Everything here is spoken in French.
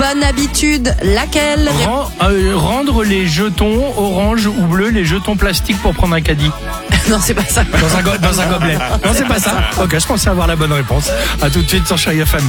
bonne habitude, laquelle? Rendre les jetons orange ou bleu, les jetons plastiques pour prendre un caddie. Non, c'est pas ça. Dans un gobelet. Non, c'est pas ça. Ok, je pensais avoir la bonne réponse. À tout de suite sur Chérie FM.